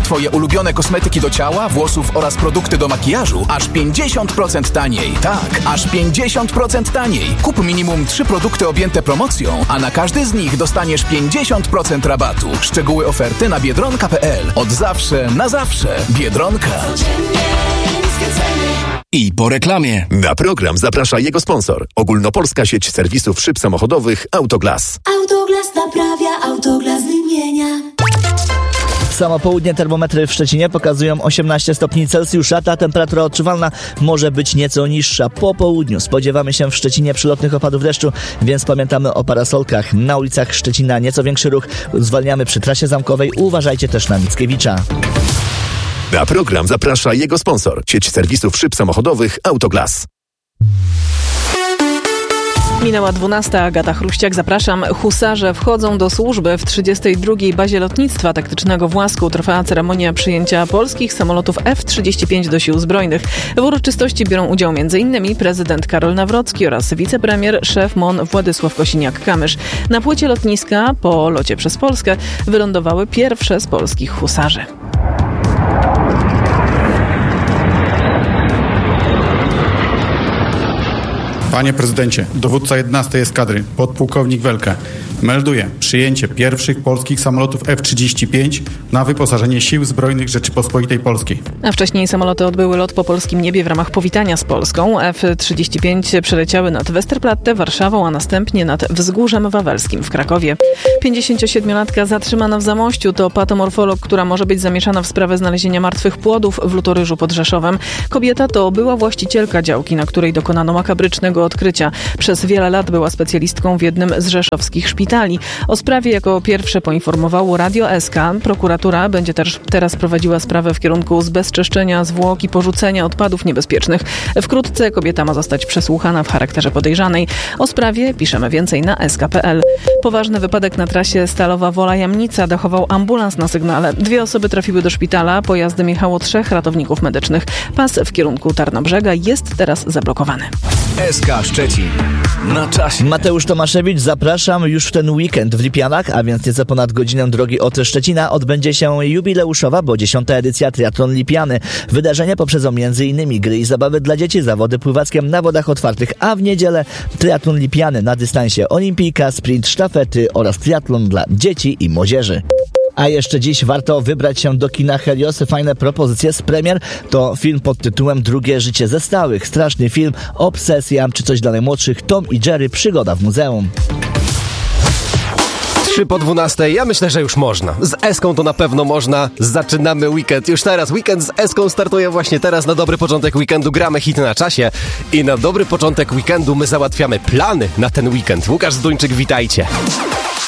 Twoje ulubione kosmetyki do ciała, włosów oraz produkty do makijażu aż 50% taniej. Tak, aż 50% taniej. Kup minimum 3 produkty objęte promocją, a na każdy z nich dostaniesz 50% rabatu. Szczegóły oferty na biedronka.pl. Od zawsze na zawsze. Biedronka. I po reklamie. Na program zaprasza jego sponsor. Ogólnopolska sieć serwisów szyb samochodowych Autoglas. Autoglas naprawia, Autoglas wymienia. Samo południe termometry w Szczecinie pokazują 18 stopni Celsjusza. Ta temperatura odczuwalna może być nieco niższa. Po południu spodziewamy się w Szczecinie przelotnych opadów deszczu, więc pamiętamy o parasolkach. Na ulicach Szczecina nieco większy ruch. Zwalniamy przy trasie zamkowej. Uważajcie też na Mickiewicza. Na program zaprasza jego sponsor. Sieć serwisów szyb samochodowych Autoglas. Minęła 12. Agata Chruściak, zapraszam. Husarze wchodzą do służby. W 32. bazie lotnictwa taktycznego w Łasku trwa ceremonia przyjęcia polskich samolotów F-35 do sił zbrojnych. W uroczystości biorą udział m.in. prezydent Karol Nawrocki oraz wicepremier, szef MON Władysław Kosiniak-Kamysz. Na płycie lotniska po locie przez Polskę wylądowały pierwsze z polskich husarzy. Panie prezydencie, dowódca 11 eskadry, podpułkownik Welke, melduje przyjęcie pierwszych polskich samolotów F-35 na wyposażenie Sił Zbrojnych Rzeczypospolitej Polskiej. A wcześniej samoloty odbyły lot po polskim niebie w ramach powitania z Polską. F-35 przeleciały nad Westerplatte, Warszawą, a następnie nad Wzgórzem Wawelskim w Krakowie. 57-latka zatrzymana w Zamościu to patomorfolog, która może być zamieszana w sprawę znalezienia martwych płodów w Lutoryżu pod Rzeszowem. Kobieta to była właścicielka działki, na której dokonano makabrycznego odkrycia. Przez wiele lat była specjalistką w jednym z rzeszowskich szpitali. O sprawie jako pierwsze poinformowało Radio SK. Prokuratura będzie też teraz prowadziła sprawę w kierunku zbezczeszczenia zwłok i porzucenia odpadów niebezpiecznych. Wkrótce kobieta ma zostać przesłuchana w charakterze podejrzanej. O sprawie piszemy więcej na sk.pl. Poważny wypadek na trasie Stalowa Wola-Jamnica dachował ambulans na sygnale. 2 osoby trafiły do szpitala. Pojazdem jechało 3 ratowników medycznych. Pas w kierunku Tarnobrzega jest teraz zablokowany. SK Szczecin. Na czasie. Mateusz Tomaszewicz, zapraszam. Już w ten weekend w Lipianach, a więc nieco ponad godzinę drogi od Szczecina, odbędzie się jubileuszowa, bo 10. edycja Triatlon Lipiany. Wydarzenie poprzedzą m.in. gry i zabawy dla dzieci, zawody pływackie na wodach otwartych, a w niedzielę Triatlon Lipiany na dystansie olimpijka, sprint, sztafety oraz triatlon dla dzieci i młodzieży. A jeszcze dziś warto wybrać się do kina Helios. Fajne propozycje z premier to film pod tytułem Drugie życie ze stałych. Straszny film, obsesja czy coś dla najmłodszych. Tom i Jerry, przygoda w muzeum. 3 po 12. Ja myślę, że już można. Z Eską to na pewno można. Zaczynamy weekend. Już teraz. Weekend z Eską startuje właśnie teraz. Na dobry początek weekendu gramy hity na czasie. I na dobry początek weekendu my załatwiamy plany na ten weekend. Łukasz Zduńczyk, witajcie.